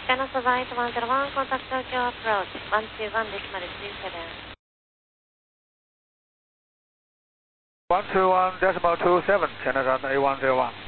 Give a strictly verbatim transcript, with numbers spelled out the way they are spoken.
Channel Survivor one zero one, contact Tokyo approach, one two one decimal two seven. one two one decimal two seven, Channel A one zero one.